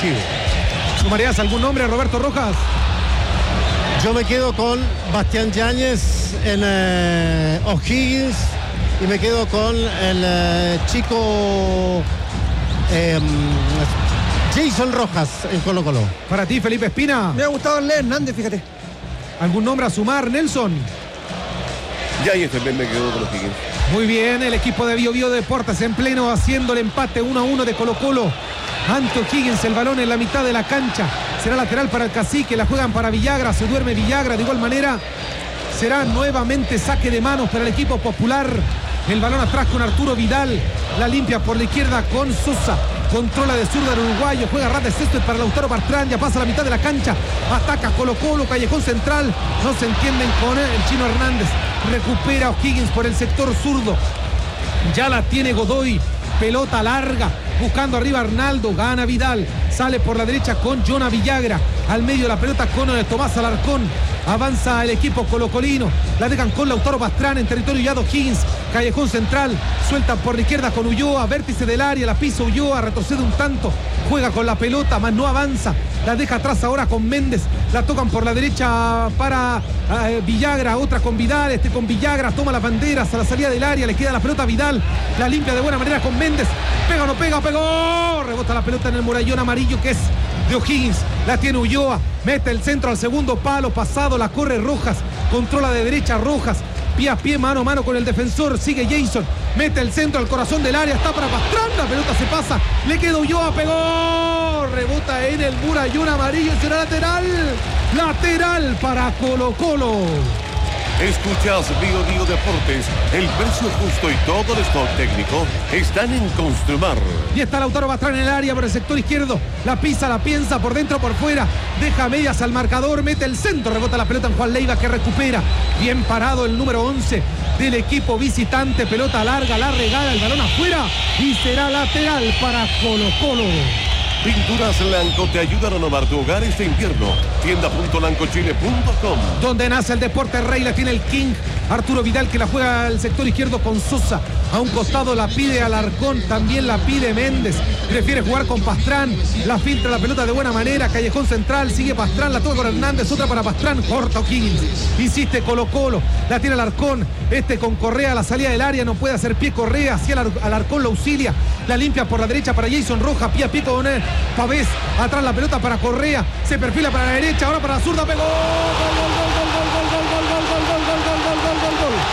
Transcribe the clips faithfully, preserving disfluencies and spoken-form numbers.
ofensivo. ¿Sumarías algún nombre, Roberto Rojas? Yo me quedo con Bastián Yáñez en eh, O'Higgins y me quedo con el eh, chico eh, Jason Rojas en Colo Colo. Para ti, Felipe Espina. Me ha gustado Leo Hernández, fíjate. ¿Algún nombre a sumar, Nelson? Ya y este me quedó con los Higgins. Muy bien, el equipo de Bio Bio Deportes en pleno haciendo el empate uno a uno de Colo Colo. Ante O'Higgins, el balón en la mitad de la cancha. Será lateral para el Cacique, la juegan para Villagra, se duerme Villagra. De igual manera, será nuevamente saque de manos para el equipo popular. El balón atrás con Arturo Vidal, la limpia por la izquierda con Sosa. Controla de zurda el uruguayo, juega ras de cesto para Lautaro Bartrán, ya pasa a la mitad de la cancha, ataca Colo Colo, callejón central, no se entienden con el Chino Hernández, recupera O'Higgins por el sector zurdo, ya la tiene Godoy, pelota larga, buscando arriba Arnaldo, gana Vidal, sale por la derecha con Jonah Villagra, al medio de la pelota con Tomás Alarcón, avanza el equipo colocolino, la dejan con Lautaro Bartrán en territorio ya de O'Higgins, callejón central, suelta por la izquierda con Ulloa, vértice del área, la pisa Ulloa, retrocede un tanto, juega con la pelota, más no avanza, la deja atrás ahora con Méndez, la tocan por la derecha para eh, Villagra, otra con Vidal, este con Villagra, toma las banderas a la salida del área, le queda la pelota a Vidal, la limpia de buena manera con Méndez, pega o no pega, pegó, rebota la pelota en el murallón amarillo que es de O'Higgins, la tiene Ulloa, mete el centro al segundo palo, pasado, la corre Rojas, controla de derecha Rojas, pie a pie, mano a mano con el defensor, sigue Jason, mete el centro al corazón del área, está para Pastrán, la pelota se pasa, le queda Ulloa, pegó, rebota en el murallón amarillo, será lateral, lateral para Colo Colo. Escuchas Bio Bio Deportes, el precio justo y todo el stock técnico están en Construmar. Y está Lautaro Bartrán en el área por el sector izquierdo, la pisa, la piensa por dentro, por fuera, deja medias al marcador, mete el centro, rebota la pelota en Juan Leiva que recupera, bien parado el número once del equipo visitante, pelota larga, la regala, el balón afuera y será lateral para Colo Colo. Pinturas Lanco te ayudan a renovar tu hogar este invierno. tienda punto lancochile punto com. Donde nace el deporte rey, la tiene el King Arturo Vidal que la juega al sector izquierdo con Sosa. A un costado la pide Alarcón, también la pide Méndez. Prefiere jugar con Pastrán, la filtra la pelota de buena manera. Callejón central, sigue Pastrán, la toca con Hernández, otra para Pastrán, corta O'Higgins. Insiste Colo Colo, la tiene Alarcón. Este con Correa a la salida del área, no puede hacer pie Correa. Hacia Alarcón lo auxilia, la limpia por la derecha para Jason Rojas, pie a pie con él. Pavés, atrás la pelota para Correa, se perfila para la derecha, ahora para la zurda, pegó, gol, gol, gol, gol, gol, gol, gol, gol, gol, gol, gol, gol, gol, gol, gol, gol, gol.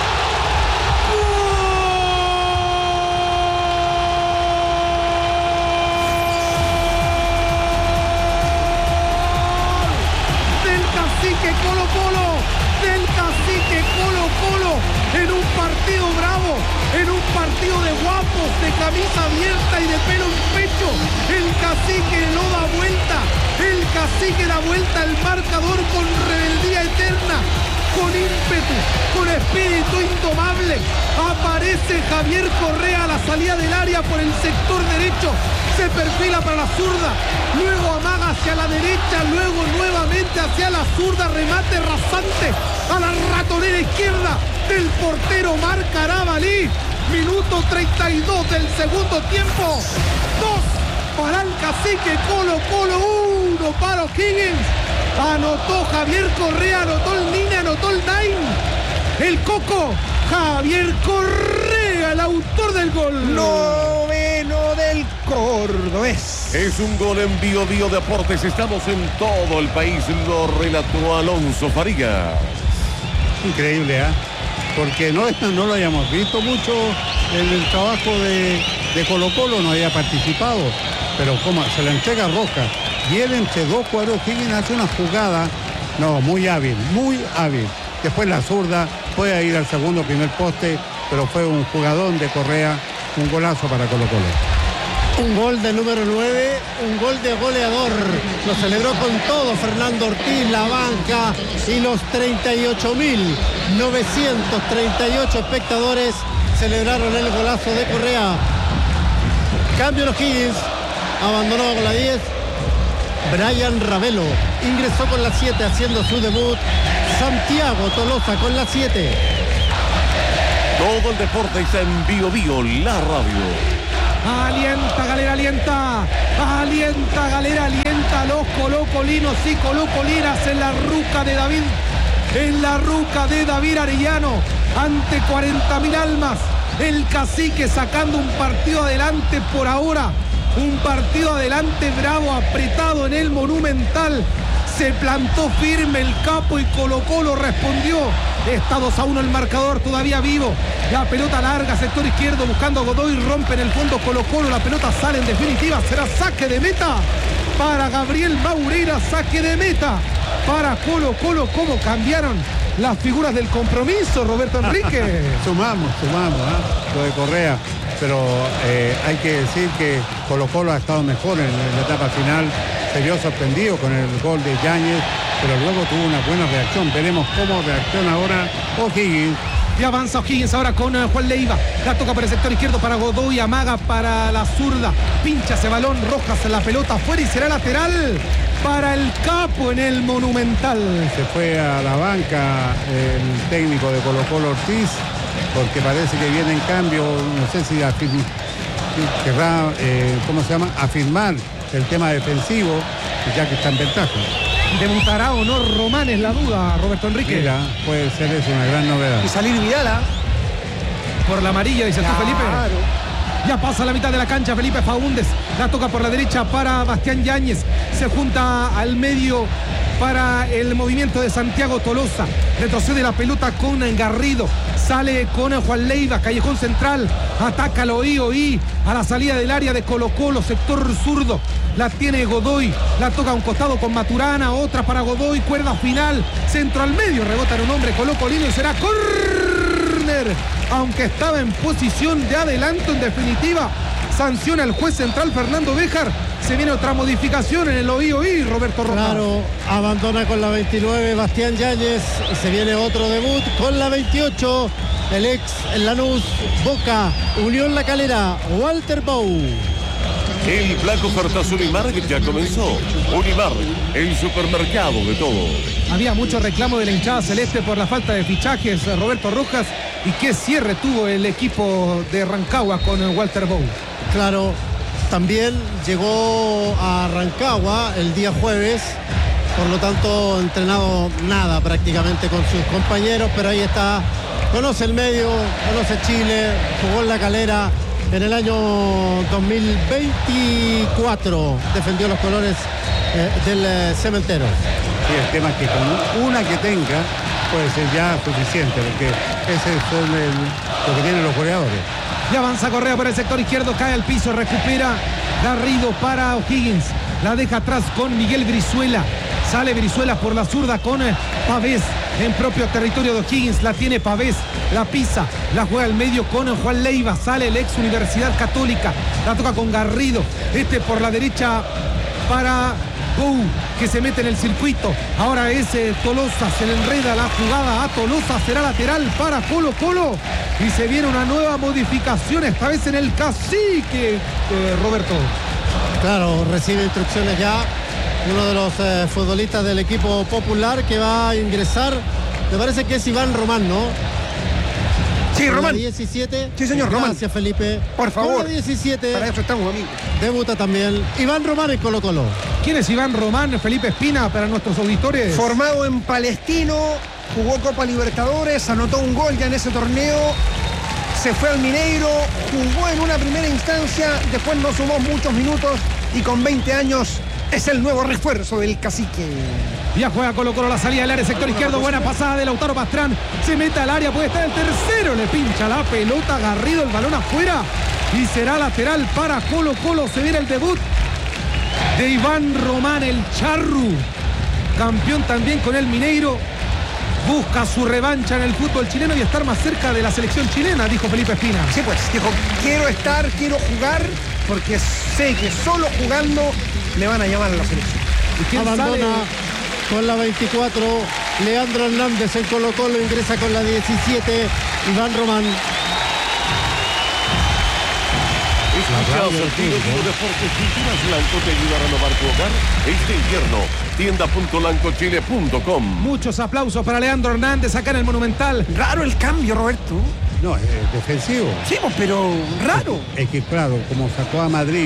Del Cacique Colo Colo, del Cacique Colo Colo, en un partido bravo, en un partido de guapos, de camisa abierta y de pelo en pecho, el Cacique lo da vuelta, el Cacique da vuelta al marcador con rebeldía eterna, con ímpetu, con espíritu indomable. Aparece Javier Correa a la salida del área por el sector derecho, se perfila para la zurda, luego amaga hacia la derecha, luego nuevamente hacia la zurda, remate rasante a la ratonera izquierda del portero Marc Arabalí. Minuto treinta y dos del segundo tiempo. Dos para el Cacique Colo Colo, uno para O'Higgins. Anotó Javier Correa, anotó el Nine, anotó el Nine. El Coco, Javier Correa, el autor del gol. Noveno del cordobés. Es un gol en Bio Bio Deportes. Estamos en todo el país. Lo relató Alonso Farigas. Increíble, ¿eh? Porque no, no lo hayamos visto mucho en el trabajo de, de Colo Colo, no había participado, pero como se la entrega Rojas y él entre dos cuadros Higgins hace una jugada, no, muy hábil, muy hábil. Después la zurda puede ir al segundo, primer poste, pero fue un jugadón de Correa, un golazo para Colo Colo. Un gol del número nueve, un gol de goleador. Lo celebró con todo Fernando Ortiz, la banca y los treinta y ocho mil novecientos treinta y ocho espectadores celebraron el golazo de Correa. Cambio en O'Higgins, abandonó con la diez. Brian Ravelo ingresó con la siete haciendo su debut. Santiago Tolosa con la siete. Todo el deporte está en Bio Bio, la radio. Alienta, Galera, alienta. Alienta, Galera, alienta. colocolinos y colocolinas en la ruca de David, en la ruca de David Arellano, ante cuarenta mil almas. El Cacique sacando un partido adelante por ahora, un partido adelante bravo, apretado en el Monumental. Se plantó firme el Capo y Colo-Colo respondió. Está dos a uno el marcador, todavía vivo. La pelota larga, sector izquierdo, buscando a Godoy, rompe en el fondo Colo-Colo. La pelota sale en definitiva, será saque de meta para Gabriel Maureira, saque de meta para Colo-Colo. ¿Cómo cambiaron las figuras del compromiso, Roberto Enrique? Sumamos, sumamos, ¿eh? Lo de Correa. Pero eh, hay que decir que Colo-Colo ha estado mejor en la etapa final. Se vio sorprendido con el gol de Yáñez, pero luego tuvo una buena reacción. Veremos cómo reacciona ahora O'Higgins. Y avanza O'Higgins ahora con uh, Juan Leiva. La toca por el sector izquierdo para Godoy, amaga para la zurda. Pincha ese balón, Rojas en la pelota afuera y será lateral para el Capo en el Monumental. Se fue a la banca el técnico de Colo-Colo, Ortiz, porque parece que viene en cambio, no sé si afirma, querrá, eh, ¿cómo se llama? Afirmar el tema defensivo, ya que está en ventaja. ¿Debutará o no Román? Es la duda, Roberto Enrique. Mira, puede ser eso una gran novedad. Y salir Vidala. Por la amarilla, dice Claro. tú, Felipe. Ya pasa la mitad de la cancha Felipe Faúndez. La toca por la derecha para Bastián Yáñez. Se junta al medio para el movimiento de Santiago Tolosa. Retrocede la pelota con Garrido. Sale con Juan Leiva, callejón central. Ataca al Oí Oí a la salida del área de Colo-Colo, sector zurdo. La tiene Godoy. La toca a un costado con Maturana. Otra para Godoy. Cuerda final. Centro al medio. Rebota en un hombre colocolino y será córner. Aunque estaba en posición de adelanto, en definitiva sanciona el juez central Fernando Béjar. Se viene otra modificación en el Oí Oí, Roberto Rojas. Claro, abandona con la veintinueve Bastián Yáñez y se viene otro debut con la veintiocho, el ex Lanús, Boca, Unión La Calera, Walter Bou. El Black Ofertas Unimar ya comenzó. Unimar, el supermercado de todo. Había mucho reclamo de la hinchada celeste por la falta de fichajes, Roberto Rojas, y qué cierre tuvo el equipo de Rancagua con Walter Bou. Claro, también llegó a Rancagua el día jueves, por lo tanto entrenado nada prácticamente con sus compañeros, pero ahí está, conoce el medio, conoce Chile, jugó en La Calera en el año dos mil veinticuatro, defendió los colores eh, del eh, Cementeros. Sí, el tema es que con una que tenga puede ser ya suficiente, porque ese es el, lo que tienen los goleadores. Ya avanza Correa por el sector izquierdo, cae al piso, recupera Garrido para O'Higgins. La deja atrás con Miguel Brizuela. Sale Brizuela por la zurda con Pavés en propio territorio de O'Higgins. La tiene Pavés, la pisa, la juega al medio con Juan Leiva. Sale el ex Universidad Católica. La toca con Garrido. Este por la derecha para Bou, que se mete en el circuito. Ahora es eh, Tolosa, se le enreda la jugada a Tolosa, será lateral para Colo Colo y se viene una nueva modificación, esta vez en el Cacique, eh, Roberto. Claro, recibe instrucciones ya uno de los eh, futbolistas del equipo popular que va a ingresar, me parece que es Iván Román, ¿no? Sí, Con Román. la diecisiete. Sí, señor, Román. Gracias, Felipe. Por favor. Con la diecisiete. Para eso estamos, amigos. Debuta también Iván Román en Colo Colo. ¿Quién es Iván Román? Felipe Espina, para nuestros auditores. Formado en Palestino, jugó Copa Libertadores, anotó un gol ya en ese torneo, se fue al Mineiro, jugó en una primera instancia, después no sumó muchos minutos y con veinte años es el nuevo refuerzo del Cacique. Ya juega Colo Colo la salida del área, sector izquierdo, buena pasada de Lautaro Pastrán, se mete al área, puede estar el tercero, le pincha la pelota, Garrido, el balón afuera y será lateral para Colo Colo. Se viene el debut de Iván Román, el Charru, campeón también con el Mineiro, busca su revancha en el fútbol chileno y estar más cerca de la selección chilena, dijo Felipe Espina. Sí, pues, dijo, quiero estar, quiero jugar, porque sé que solo jugando me van a llamar a la selección. ¿Y quién Abandona sale? con la veinticuatro Leandro Hernández en Colo Colo, ingresa con la diecisiete Iván Román. Escuchaos el Tiro Vivo Deportes Pinturas Blanco te ayuda a renovar tu hogar este invierno. tienda punto lancochile punto com. Muchos aplausos para Leandro Hernández acá en el Monumental. Raro el cambio, Roberto. No, es defensivo. Sí, pues, pero raro. Es que claro, como sacó a Madrid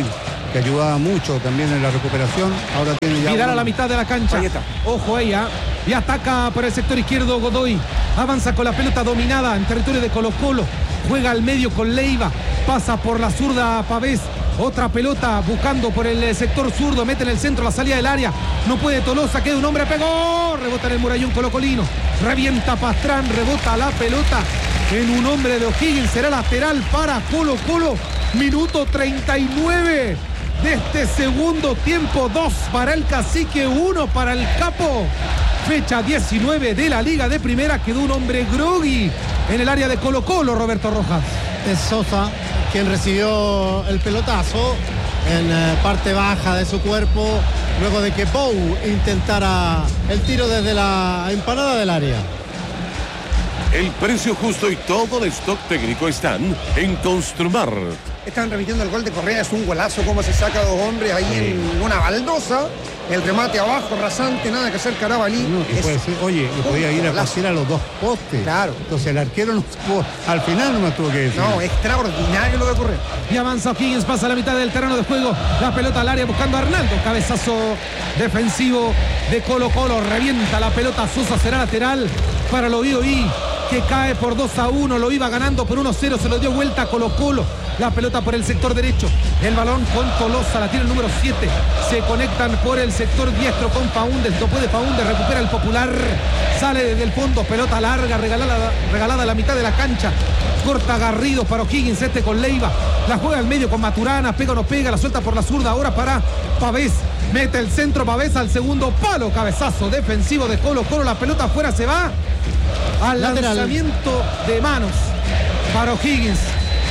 que ayudaba mucho también en la recuperación. Ahora tiene ya... Vidal una... a la mitad de la cancha. Ahí está. Ojo ella. Y ataca por el sector izquierdo Godoy. Avanza con la pelota dominada en territorio de Colo Colo. Juega al medio con Leiva. Pasa por la zurda Pavés. Otra pelota buscando por el sector zurdo. Mete en el centro la salida del área. No puede Tolosa. Queda un hombre. Pegó. Rebota en el murallón colocolino. Revienta Pastrán. Rebota la pelota en un hombre de O'Higgins. Será lateral para Colo Colo. Minuto treinta y nueve de este segundo tiempo. Dos para el Cacique, uno para el Capo. Fecha diecinueve de la Liga de Primera. Quedó un hombre groggy en el área de Colo Colo, Roberto Rojas. Es Sosa quien recibió el pelotazo en eh, parte baja de su cuerpo, luego de que Pou intentara el tiro desde la empanada del área. El precio justo y todo el stock técnico están en Construmar. Están repitiendo el gol de Correa, es un golazo, cómo se saca dos hombres ahí en una baldosa. El remate abajo, rasante, nada que hacer Carabalí. No, y puede ser, oye, y podía ir a pasear a los dos postes. Claro. Entonces el arquero no tuvo, al final no me tuvo que decir. No, extraordinario lo de Correa. Y avanza O'Higgins, pasa a la mitad del terreno de juego. La pelota al área buscando a Arnaldo. Cabezazo defensivo de Colo Colo. Revienta la pelota. Sosa será lateral para el Oí, que cae por dos a uno. Lo iba ganando por uno a cero. Se lo dio vuelta a Colo Colo. La pelota por el sector derecho. El balón con Tolosa. La tiene el número siete. Se conectan por el sector diestro con Faúndez. No puede Faúndez. Recupera el Popular. Sale desde el fondo. Pelota larga. Regalada, regalada a la mitad de la cancha. Corta Garrido para O'Higgins. Este con Leiva. La juega al medio con Maturana. Pega o no pega. La suelta por la zurda. Ahora para Pavés. Mete el centro Pavés al segundo palo. Cabezazo defensivo de Colo Colo. La pelota afuera se va al Lateral. lanzamiento de manos para O'Higgins.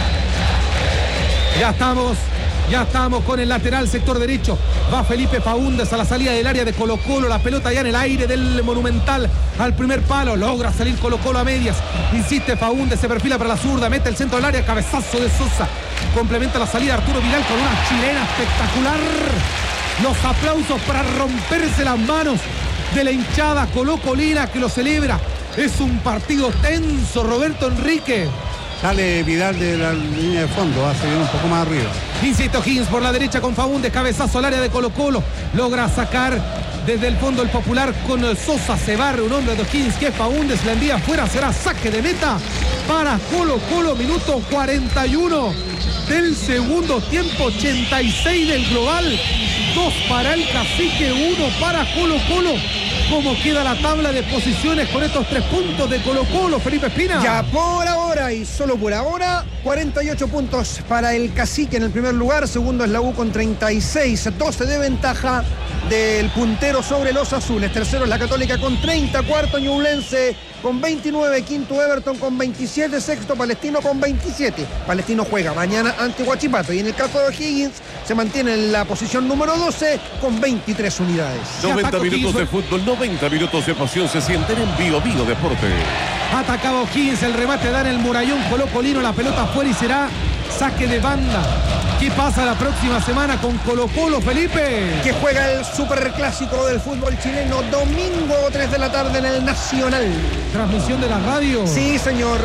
Ya estamos, ya estamos con el lateral sector derecho. Va Felipe Faúndez a la salida del área de Colo Colo. La pelota ya en el aire del Monumental al primer palo. Logra salir Colo Colo a medias. Insiste Faúndez, se perfila para la zurda. Mete el centro del área, cabezazo de Sosa. Complementa la salida Arturo Vidal con una chilena espectacular. Los aplausos para romperse las manos de la hinchada colocolina que lo celebra. Es un partido tenso, Roberto Enrique. Sale Vidal de la línea de fondo, va a seguir un poco más arriba. Insiste O'Higgins por la derecha con Faúndez, cabezazo al área de Colo Colo. Logra sacar desde el fondo el Popular con Sosa. Se barre un hombre de O'Higgins que es Faúndez. La envía afuera, será saque de meta para Colo Colo. Minuto cuarenta y uno del segundo tiempo, ochenta y seis del global. Dos para el Cacique, uno para Colo Colo. ¿Cómo queda la tabla de posiciones con estos tres puntos de Colo Colo, Felipe Espina? Ya por ahora y solo por ahora, cuarenta y ocho puntos para el Cacique en el primer lugar. Segundo es la U con treinta y seis, doce de ventaja del puntero sobre los azules. Tercero es la Católica con treinta, cuarto Ñublense con veintinueve, quinto Everton con veintisiete, sexto Palestino con veintisiete. Palestino juega mañana ante Huachipato y en el caso de O'Higgins se mantiene en la posición número doce con veintitrés unidades. noventa minutos de fútbol, noventa minutos de pasión se sienten en Bio Bio Deporte. Atacaba O'Higgins, el remate da en el murallón colocolino, la pelota afuera y será saque de banda. ¿Qué pasa la próxima semana con Colo Colo, Felipe? Que juega el superclásico del fútbol chileno domingo tres de la tarde en el Nacional. Transmisión de la radio. Sí, señor.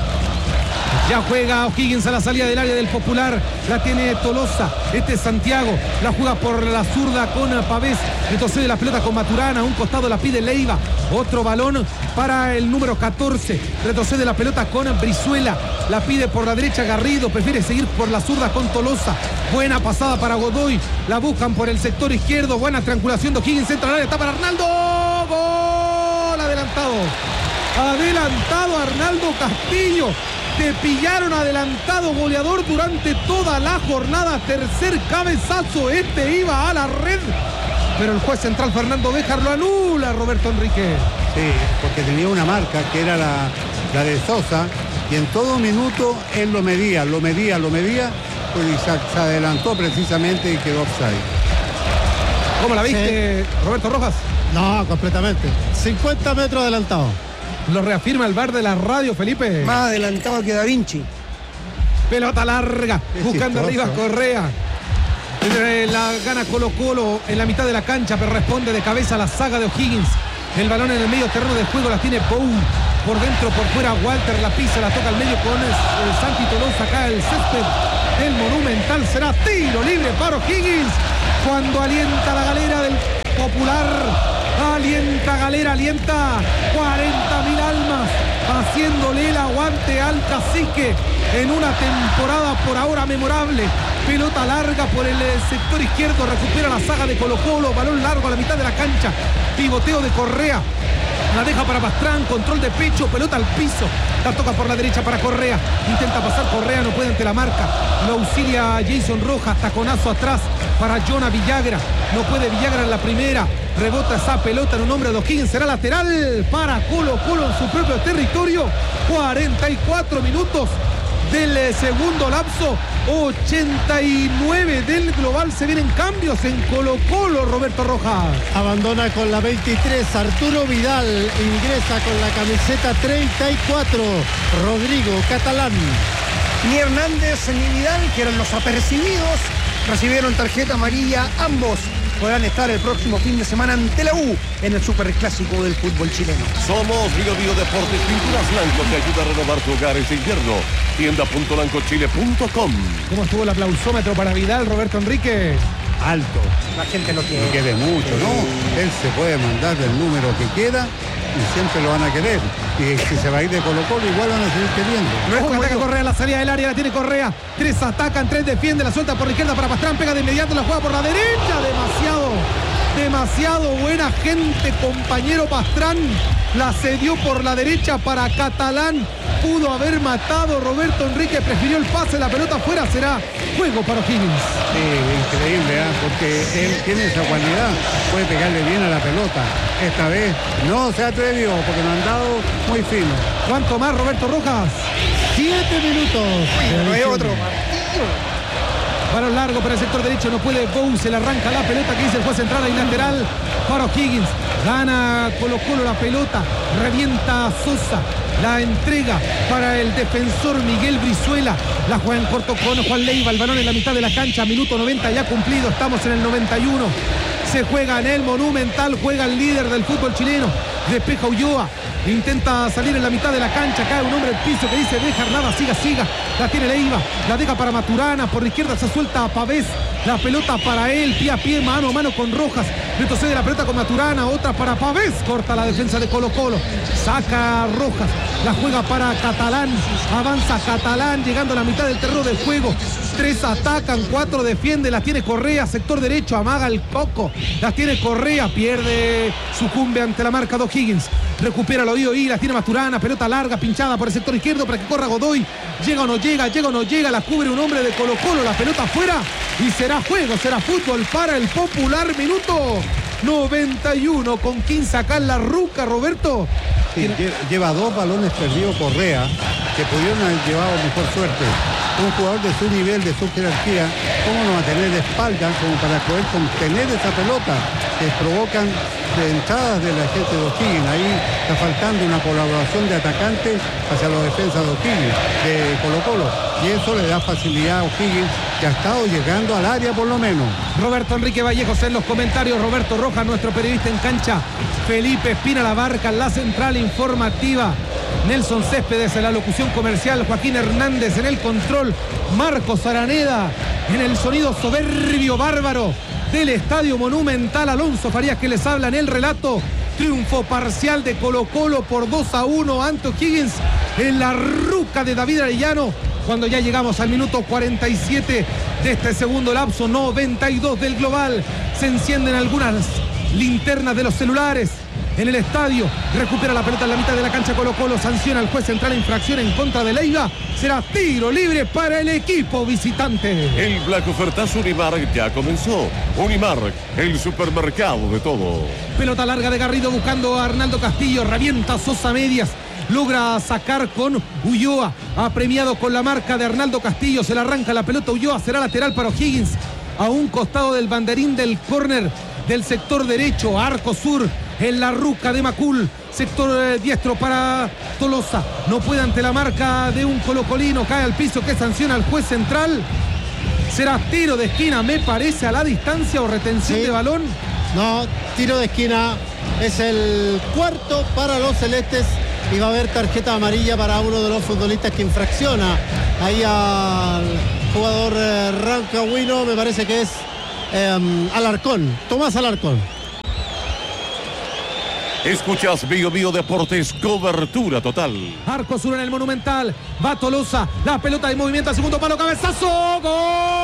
Ya juega O'Higgins a la salida del área del Popular. La tiene Tolosa. Este es Santiago. La juega por la zurda con Pavés. Retrocede la pelota con Maturana. A un costado la pide Leiva. Otro balón para el número catorce. Retrocede la pelota con Brizuela. La pide por la derecha Garrido. Prefiere seguir por la zurda con Tolosa. Buena pasada para Godoy. La buscan por el sector izquierdo. Buena triangulación de O'Higgins. Entra al área. Está para Arnaldo. Gol adelantado. Adelantado Arnaldo Castillo. Te pillaron adelantado, goleador durante toda la jornada. Tercer cabezazo, este iba a la red. Pero el juez central Fernando Béjar lo anula, Roberto Enrique. Sí, porque tenía una marca que era la, la de Sosa. Y en todo minuto él lo medía, lo medía, lo medía. Pues y se, se adelantó precisamente y quedó offside. ¿Cómo la viste, sí, Roberto Rojas? No, completamente. cincuenta metros adelantado. Lo reafirma el bar de la radio, Felipe. Más adelantado que Da Vinci. Pelota larga, es buscando chistoso. arriba Correa. La gana Colo Colo en la mitad de la cancha, pero responde de cabeza la saga de O'Higgins. El balón en el medio terreno de juego la tiene Pou. por dentro, por fuera, Walter la pisa, la toca al medio con el, el Santi Tolosa, acá el césped del Monumental, será tiro libre para O'Higgins, cuando alienta la galera del Popular, alienta galera, alienta cuarenta mil almas, haciéndole el aguante al Cacique en una temporada por ahora memorable. Pelota larga por el sector izquierdo, recupera la saga de Colo Colo, balón largo a la mitad de la cancha, pivoteo de Correa, la deja para Pastrán, control de pecho, pelota al piso, la toca por la derecha para Correa, intenta pasar Correa, no puede ante la marca, lo auxilia Jason Rojas, taconazo atrás para Jonah Villagra, no puede Villagra en la primera, rebota esa pelota en un hombre de O'Higgins, será lateral para Colo Colo en su propio territorio, cuarenta y cuatro minutos del segundo lapso, ochenta y nueve del global. Se vienen cambios en Colo Colo, Roberto Rojas. Abandona con la veintitrés Arturo Vidal, ingresa con la camiseta treinta y cuatro Rodrigo Catalán. Ni Hernández ni Vidal, que eran los apercibidos, recibieron tarjeta amarilla. Ambos podrán estar el próximo fin de semana ante la U en el superclásico del fútbol chileno. Somos Bio Bio Deportes, Pinturas Blanco, te ayuda a renovar tu hogar este invierno. tienda punto lancochile punto com. ¿Cómo estuvo el aplausómetro para Vidal, Roberto Enrique? Alto. La gente lo quiere. No quede mucho, ¿no? Él se puede mandar el número que quiera y siempre lo van a querer. Y si se va a ir de Colo Colo, igual van a seguir queriendo. No es como ataca Correa, la salida del área la tiene Correa. Tres atacan, tres defiende, la suelta por la izquierda para Pastrán, pega de inmediato, la juega por la derecha. Demasiado, demasiado buena gente, compañero Pastrán. La cedió por la derecha para Catalán. Pudo haber matado Roberto Enrique, prefirió el pase, la pelota afuera, será juego para O'Higgins. Sí, increíble, ¿eh? Porque él tiene esa cualidad, puede pegarle bien a la pelota. Esta vez no se atrevió porque no han dado muy fino. ¿Cuánto más, Roberto Rojas? Siete minutos. Uy, no hay otro partido. Balón largo para el sector derecho, no puede Bou, se le arranca la pelota que dice el juez central, y lateral para O'Higgins. Gana Colo Colo la pelota, revienta Sosa, la entrega para el defensor Miguel Brizuela, la juega en corto con Juan Leiva, el balón en la mitad de la cancha, minuto noventa ya cumplido, estamos en el noventa y uno. Se juega en el Monumental, juega el líder del fútbol chileno, despeja Ulloa, intenta salir en la mitad de la cancha, cae un hombre al piso que dice dejar nada, siga, siga, la tiene Leiva, la deja para Maturana, por la izquierda se suelta a Pavés, la pelota para él, pie a pie, mano a mano con Rojas, retrocede la pelota con Maturana, otra para Pavés, corta la defensa de Colo Colo, saca a Rojas, la juega para Catalán, avanza Catalán, llegando a la mitad del terreno del juego, tres atacan, cuatro defiende, la tiene Correa, sector derecho, amaga el coco, la tiene Correa, pierde, sucumbe ante la marca de O'Higgins, recupera lo y la tiene Maturana, pelota larga, pinchada por el sector izquierdo para que corra Godoy, llega o no llega, llega o no llega, la cubre un hombre de Colo Colo, la pelota afuera y será juego, será fútbol para el Popular, minuto noventa y uno con quince acá en la ruca, Roberto. Sí, lleva dos balones perdidos Correa, que pudieron haber llevado mejor suerte. Un jugador de su nivel, de su jerarquía, ¿cómo no va a tener de espalda como para poder contener esa pelota que provocan de entradas de la gente de O'Higgins? Ahí está faltando una colaboración de atacantes hacia los defensas de O'Higgins, de Colo Colo, y eso le da facilidad a O'Higgins, que ha estado llegando al área por lo menos. Roberto Enrique Vallejos en los comentarios, Roberto Rojas, nuestro periodista en cancha, Felipe Espina la barca en la central informativa, Nelson Céspedes en la locución comercial, Joaquín Hernández en el control, Marcos Araneda en el sonido soberbio bárbaro del Estadio Monumental, Alonso Farías que les habla en el relato. Triunfo parcial de Colo Colo por dos a uno ante O'Higgins en la ruca de David Arellano, cuando ya llegamos al minuto cuarenta y siete de este segundo lapso, noventa y dos del global. Se encienden algunas linternas de los celulares en el estadio, recupera la pelota en la mitad de la cancha Colo Colo, sanciona al juez central infracción en contra de Leiva, será tiro libre para el equipo visitante. El Black Ofertazo Unimar ya comenzó. Unimar, el supermercado de todo. Pelota larga de Garrido buscando a Arnaldo Castillo, revienta Sosa medias, logra sacar con Ulloa, apremiado con la marca de Arnaldo Castillo, se le arranca la pelota Ulloa, será lateral para O'Higgins, a un costado del banderín del córner del sector derecho, arco sur, en la ruca de Macul, sector eh, diestro para Tolosa, no puede ante la marca de un colocolino, cae al piso que sanciona al juez central, será tiro de esquina, me parece, a la distancia o retención Sí. de balón. No, tiro de esquina, es el cuarto para los celestes y va a haber tarjeta amarilla para uno de los futbolistas que infracciona ahí al jugador eh, rancagüino, me parece que es eh, Alarcón, Tomás Alarcón. Escuchas Bio Bio Deportes, cobertura total. Arco Sur en el Monumental. Va Tolosa. La pelota de movimiento al segundo palo. Cabezazo. ¡Gol!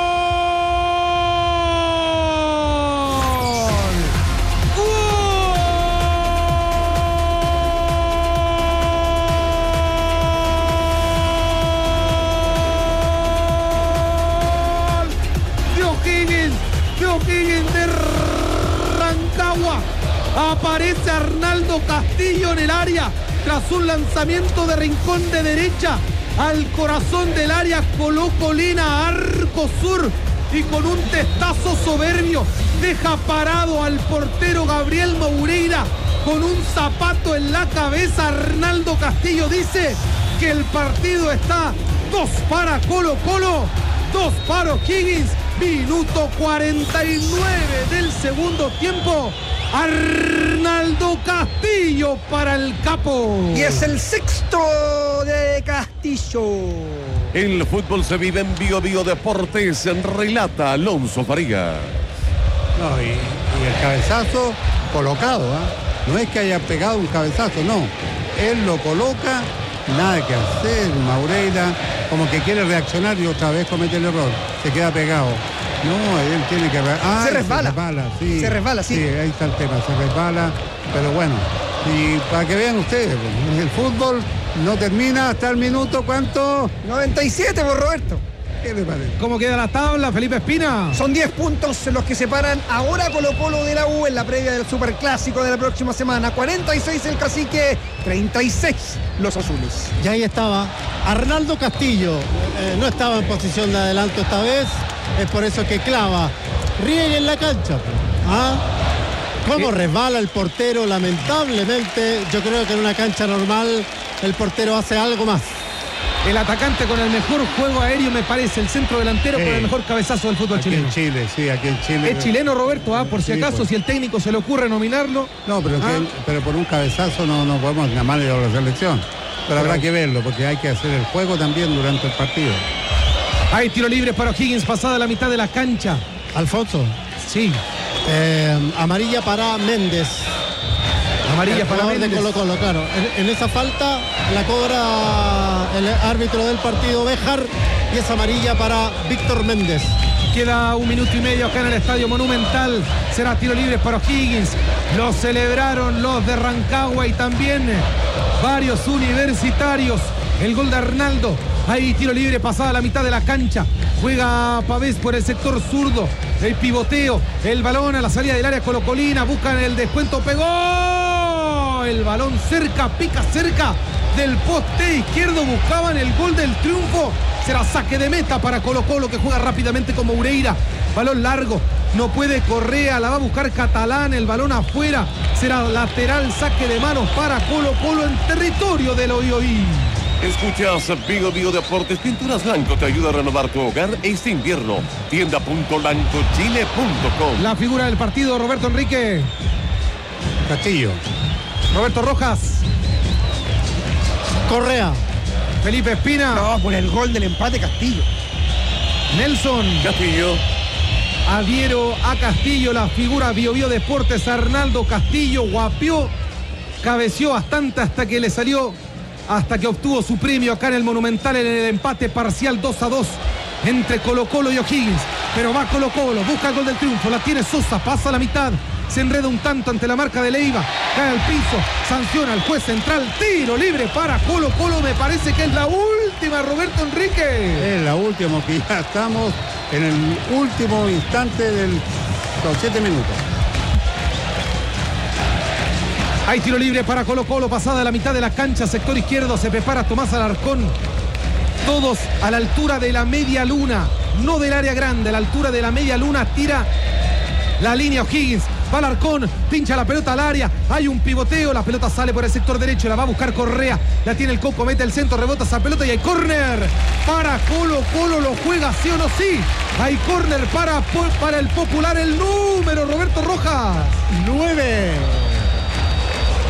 ¡Gol! De O'Higgins. De O'Higgins de Rancagua. Aparece Arnaldo Castillo en el área tras un lanzamiento de rincón de derecha al corazón del área colocolina, Arco Sur, y con un testazo soberbio deja parado al portero Gabriel Moureira con un zapato en la cabeza. Arnaldo Castillo dice que el partido está dos para Colo Colo, dos para O'Higgins. Minuto cuarenta y nueve del segundo tiempo. Arnaldo Castillo para el capo. Y es el sexto de Castillo. El fútbol se vive en Bio Bio Deportes, relata Alonso Faría. No, y, y el cabezazo colocado, ¿eh? No es que haya pegado un cabezazo, no. Él lo coloca, nada que hacer. Moureira como que quiere reaccionar y otra vez comete el error. Se queda pegado. No, él tiene que... Ah, se resbala. Se resbala, sí. Se resbala, sí. Sí, ahí está el tema, se resbala. Pero bueno, y para que vean ustedes, el fútbol no termina hasta el minuto, ¿cuánto? noventa y siete por Roberto. ¿Qué le parece? ¿Cómo queda la tabla, Felipe Espina? Son diez puntos los que separan ahora Colo Colo de la U en la previa del Superclásico de la próxima semana. cuarenta y seis el Cacique, treinta y seis los azules. Y ahí estaba Arnaldo Castillo, eh, no estaba en posición de adelanto esta vez, es por eso que clava. Riegue en la cancha. ¿Ah? ¿Cómo resbala el portero? Lamentablemente, yo creo que en una cancha normal el portero hace algo más. El atacante con el mejor juego aéreo, me parece, el centro delantero Sí. con el mejor cabezazo del fútbol Aquí chileno. en Chile, sí, aquí en Chile. Es chileno, Roberto, ah, por si Sí, acaso, pues. si el técnico se le ocurre nominarlo. No, pero, Ah. que, pero por un cabezazo no, no podemos llamarle a la selección. Pero, habrá que verlo, porque hay que hacer el juego también durante el partido. Hay tiro libre para O'Higgins, pasada la mitad de la cancha. Alfonso, Sí, eh, amarilla para Méndez. amarilla El para jugador Méndez. de Colo Colo, claro. En, en esa falta la cobra el árbitro del partido, Béjar, y es amarilla para Víctor Méndez. Queda un minuto y medio acá en el Estadio Monumental. Será tiro libre para O'Higgins. Lo celebraron los de Rancagua y también varios universitarios. El gol de Arnaldo. Hay tiro libre pasada la mitad de la cancha. Juega Pavés por el sector zurdo. El pivoteo. El balón a la salida del área colocolina. Buscan el descuento. Pegó. El balón cerca, pica cerca del poste izquierdo. Buscaban el gol del triunfo. Será saque de meta para Colo Colo, que juega rápidamente con Moureira. Balón largo. No puede Correa. La va a buscar Catalán. El balón afuera. Será lateral, saque de manos para Colo Colo en territorio del Oioí. Escuchas Bio Bio Deportes, Pinturas Blanco te ayuda a renovar tu hogar este invierno. Tienda punto blanco chile punto com. La figura del partido, Roberto Enrique. Castillo. Roberto Rojas. Correa. Felipe Espina. No, por el gol del empate Castillo. Nelson. Castillo. Adhiero a Castillo, la figura Bio Bio Deportes. Arnaldo Castillo guapió, cabeció bastante hasta que le salió, hasta que obtuvo su premio acá en el Monumental en el empate parcial dos a dos entre Colo Colo y O'Higgins. Pero va Colo Colo, busca el gol del triunfo, la tiene Sosa, pasa a la mitad, se enreda un tanto ante la marca de Leiva, cae al piso, sanciona al juez central, tiro libre para Colo Colo, me parece que es la última, Roberto Enrique. Es la última, que ya estamos en el último instante del los siete minutos. Hay tiro libre para Colo Colo, pasada la mitad de la cancha, sector izquierdo, se prepara Tomás Alarcón. Todos a la altura de la media luna, no del área grande, a la altura de la media luna, tira la línea O'Higgins. Va Alarcón, pincha la pelota al área, hay un pivoteo, la pelota sale por el sector derecho, la va a buscar Correa, la tiene el Coco, mete el centro, rebota esa pelota y hay córner para Colo Colo, lo juega sí o no sí. Hay córner para, para el popular, el número, Roberto Rojas. nueve.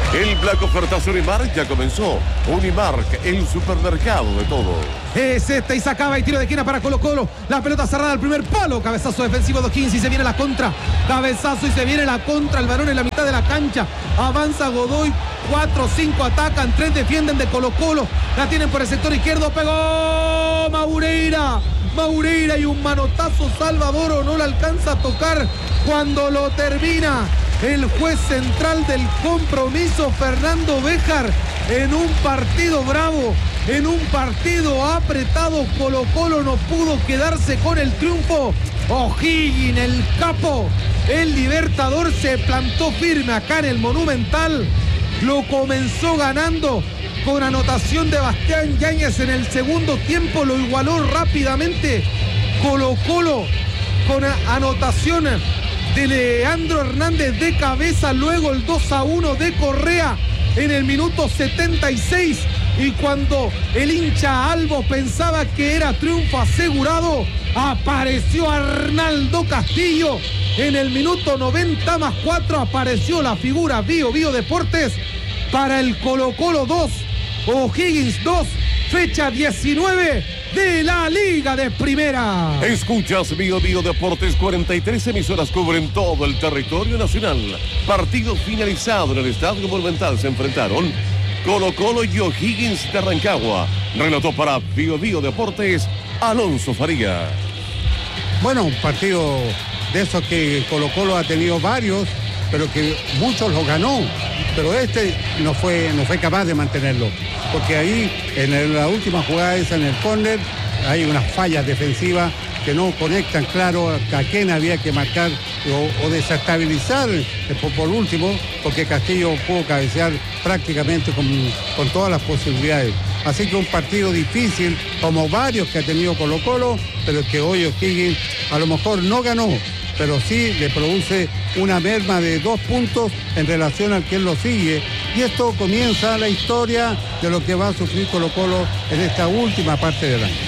El Black Ofertazo Unimark ya comenzó. Unimark, el supermercado de todo. Es esta y sacaba y tiro de esquina para Colo Colo. La pelota cerrada al primer palo. Cabezazo defensivo de O'Higgins y se viene la contra. Cabezazo y se viene la contra. El varón en la mitad de la cancha. Avanza Godoy. Cuatro, cinco atacan. Tres defienden de Colo Colo. La tienen por el sector izquierdo. Pegó Maureira. Maureira y un manotazo. Salvador no la alcanza a tocar cuando lo termina el juez central del compromiso, Fernando Béjar, en un partido bravo, en un partido apretado. Colo Colo no pudo quedarse con el triunfo. O'Higgins, el capo, el Libertador, se plantó firme acá en el Monumental. Lo comenzó ganando con anotación de Bastián Yáñez en el segundo tiempo. Lo igualó rápidamente Colo Colo con anotación de Leandro Hernández de cabeza, luego el dos a uno de Correa en el minuto setenta y seis, y cuando el hincha Albo pensaba que era triunfo asegurado, apareció Arnaldo Castillo en el minuto noventa más cuatro, apareció la figura Bio Bio Deportes para el Colo Colo dos, O'Higgins dos, fecha diecinueve de la Liga de Primera. Escuchas Bio Bio Deportes, cuarenta y tres emisoras cubren todo el territorio nacional. Partido finalizado en el Estadio Monumental. Se enfrentaron Colo Colo y O'Higgins de Rancagua. Relató para Bio Bio Deportes Alonso Faría. Bueno, un partido de esos que Colo Colo ha tenido varios, pero que muchos los ganó. Pero este no fue, no fue capaz de mantenerlo. Porque ahí, en la última jugada esa, en el córner, hay unas fallas defensivas que no conectan claro a quién había que marcar o, o desestabilizar por, por último, porque Castillo pudo cabecear prácticamente con, con todas las posibilidades. Así que un partido difícil, como varios que ha tenido Colo Colo, pero que hoy O'Higgins a lo mejor no ganó, pero sí le produce una merma de dos puntos en relación al quien lo sigue. Y esto comienza la historia de lo que va a sufrir Colo Colo en esta última parte del año.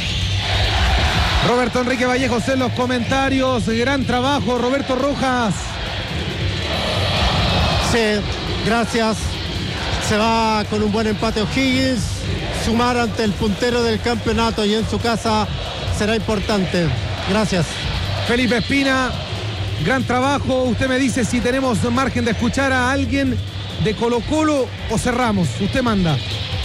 Roberto Enrique Vallejos en los comentarios. Gran trabajo, Roberto Rojas. Sí, gracias. Se va con un buen empate O'Higgins. Sumar ante el puntero del campeonato y en su casa será importante. Gracias. Felipe Espina, gran trabajo. Usted me dice si tenemos margen de escuchar a alguien de Colo Colo o cerramos. Usted manda.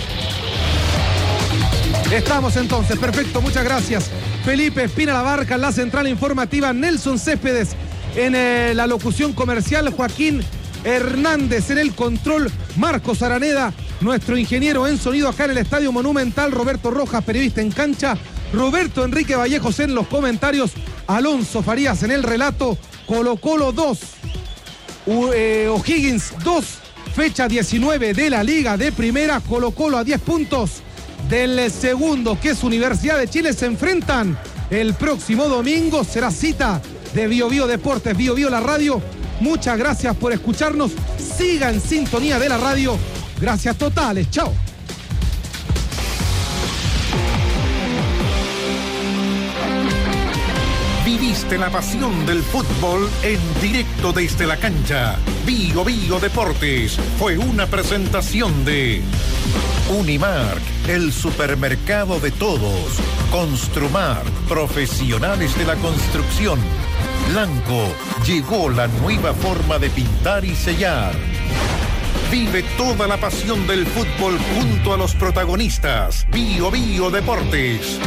Estamos entonces, perfecto, muchas gracias. Felipe Espina Labarca en la central informativa, Nelson Céspedes en eh, la locución comercial, Joaquín Hernández en el control, Marcos Araneda, nuestro ingeniero en sonido acá en el Estadio Monumental, Roberto Rojas, periodista en cancha, Roberto Enrique Vallejos en los comentarios, Alonso Farías en el relato. Colo Colo dos, eh, O'Higgins dos, fecha diecinueve de la Liga de Primera. Colo Colo a diez puntos del segundo, que es Universidad de Chile. Se enfrentan el próximo domingo. Será cita de Bio Bio Deportes, Bio Bio la radio. Muchas gracias por escucharnos. Siga en sintonía de la radio. Gracias totales. Chao. Viviste la pasión del fútbol en directo desde la cancha. Bio Bio Deportes fue una presentación de Unimark, el supermercado de todos. Construmar, profesionales de la construcción. Blanco, llegó la nueva forma de pintar y sellar. Vive toda la pasión del fútbol junto a los protagonistas. Bio Bio Deportes.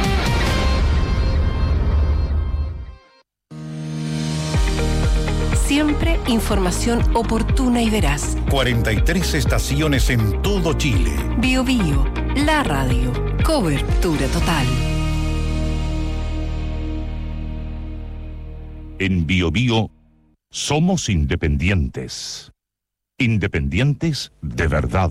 Siempre información oportuna y veraz. cuarenta y tres estaciones en todo Chile. Bio Bio, la radio. Cobertura total. En Bio Bio somos independientes. Independientes de verdad.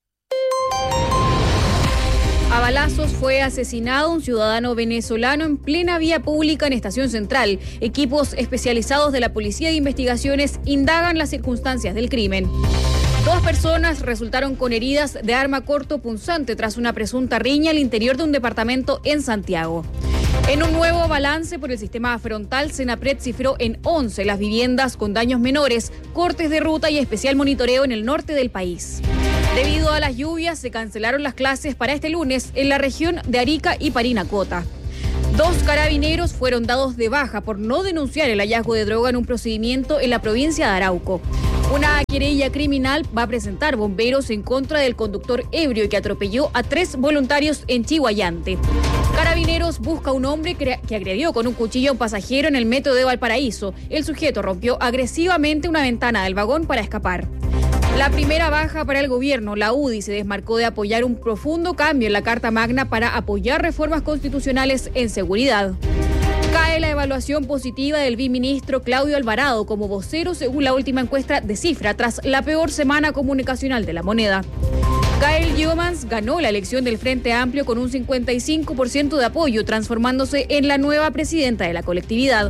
A balazos fue asesinado un ciudadano venezolano en plena vía pública en Estación Central. Equipos especializados de la Policía de Investigaciones indagan las circunstancias del crimen. Dos personas resultaron con heridas de arma corto punzante tras una presunta riña al interior de un departamento en Santiago. En un nuevo balance por el sistema frontal, Senapred cifró en once las viviendas con daños menores, cortes de ruta y especial monitoreo en el norte del país. Debido a las lluvias, se cancelaron las clases para este lunes en la región de Arica y Parinacota. Dos carabineros fueron dados de baja por no denunciar el hallazgo de droga en un procedimiento en la provincia de Arauco. Una querella criminal va a presentar bomberos en contra del conductor ebrio que atropelló a tres voluntarios en Chihuayante. Carabineros busca a un hombre que agredió con un cuchillo a un pasajero en el metro de Valparaíso. El sujeto rompió agresivamente una ventana del vagón para escapar. La primera baja para el gobierno, la U D I, se desmarcó de apoyar un profundo cambio en la Carta Magna para apoyar reformas constitucionales en seguridad. Cae la evaluación positiva del biministro Claudio Alvarado como vocero según la última encuesta de Cifra tras la peor semana comunicacional de la moneda. Gael Yeomans ganó la elección del Frente Amplio con un cincuenta y cinco por ciento de apoyo, transformándose en la nueva presidenta de la colectividad.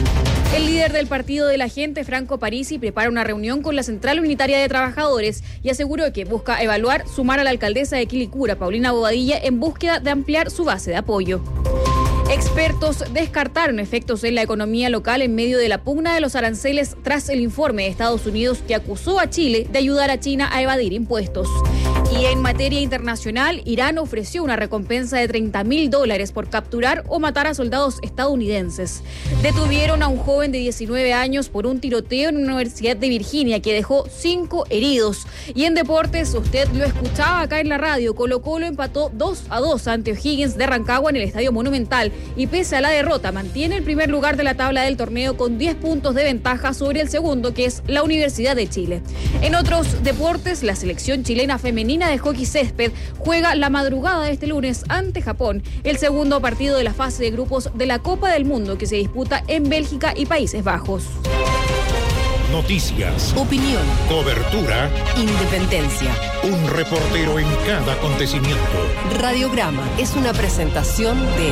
El líder del Partido de la Gente, Franco Parisi, prepara una reunión con la Central Unitaria de Trabajadores y aseguró que busca evaluar sumar a la alcaldesa de Quilicura, Paulina Bobadilla, en búsqueda de ampliar su base de apoyo. Expertos descartaron efectos en la economía local en medio de la pugna de los aranceles tras el informe de Estados Unidos que acusó a Chile de ayudar a China a evadir impuestos. Y en materia internacional, Irán ofreció una recompensa de treinta mil dólares por capturar o matar a soldados estadounidenses. Detuvieron a un joven de diecinueve años por un tiroteo en una universidad de Virginia que dejó cinco heridos. Y en deportes, usted lo escuchaba acá en la radio, Colo Colo empató dos a dos ante O'Higgins de Rancagua en el Estadio Monumental y pese a la derrota mantiene el primer lugar de la tabla del torneo con diez puntos de ventaja sobre el segundo, que es la Universidad de Chile. En otros deportes, la selección chilena femenina de hockey césped juega la madrugada de este lunes ante Japón, el segundo partido de la fase de grupos de la Copa del Mundo que se disputa en Bélgica y Países Bajos. Noticias, Opinión, cobertura, independencia. un reportero en cada acontecimiento. Radiograma es una presentación de